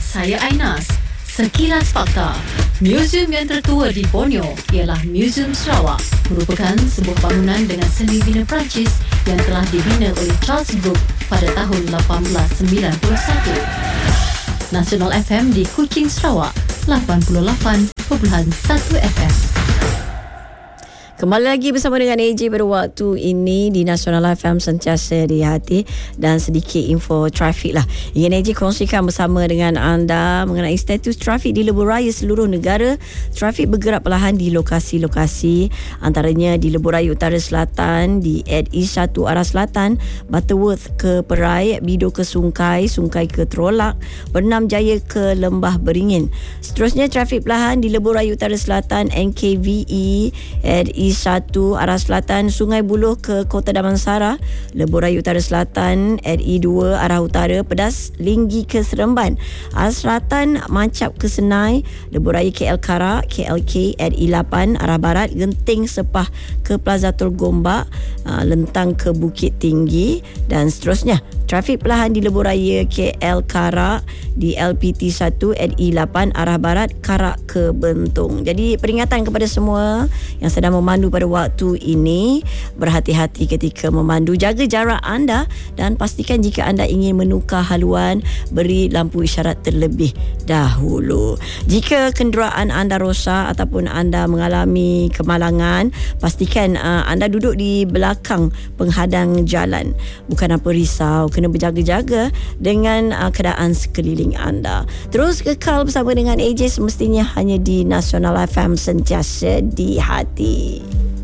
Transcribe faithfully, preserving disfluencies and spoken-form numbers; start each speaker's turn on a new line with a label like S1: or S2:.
S1: Saya Ainas. Sekilas Fakta. Muzium yang tertua di Borneo ialah Muzium Sarawak, merupakan sebuah bangunan dengan seni bina Perancis yang telah dibina oleh Charles Brooke pada tahun lapan belas sembilan puluh satu. Nasional F M di Kuching, Sarawak, lapan puluh lapan perpuluhan satu F M.
S2: Kembali lagi bersama dengan A J pada waktu ini di Nasional F M, sentiasa di hati, dan sedikit info trafik lah. Ingin A J kongsikan bersama dengan anda mengenai status trafik di lebuh raya seluruh negara. Trafik bergerak perlahan di lokasi-lokasi, antaranya di lebuh raya utara selatan, di Ed East satu arah selatan, Butterworth ke Perai, Bido ke Sungkai, Sungkai ke Terolak, Bernam Jaya ke Lembah Beringin. Seterusnya trafik perlahan di lebuh raya utara selatan, N K V E, Ed East satu arah selatan, Sungai Buloh ke Kota Damansara, Lebuh Raya Utara Selatan, N E dua arah utara, Pedas Linggi ke Seremban, arah selatan Mancap ke Senai, Lebuh Raya K L Karak, K L K, N E lapan arah barat, Genting Sepah ke Plaza Tul Gombak, Lentang ke Bukit Tinggi, dan seterusnya. Trafik perlahan di Lebuh Raya K L Karak, di L P T satu, N E lapan arah barat, Karak ke Bentong. Jadi peringatan kepada semua yang sedang memandu pada waktu ini, berhati-hati ketika memandu, jaga jarak anda dan pastikan jika anda ingin menukar haluan, beri lampu isyarat terlebih dahulu. Jika kenderaan anda rosak ataupun anda mengalami kemalangan, pastikan uh, anda duduk di belakang penghadang jalan. Bukan apa risau, kena berjaga-jaga dengan uh, keadaan sekeliling anda. Terus kekal bersama dengan A J, semestinya hanya di Nasional F M, sentiasa di hati.